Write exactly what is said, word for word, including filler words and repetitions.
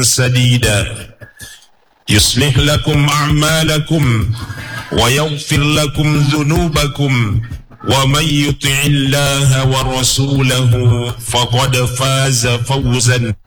سديدا يصلح لكم أعمالكم ويغفر لكم ذنوبكم ومن يطع الله ورسوله فقد فاز فوزا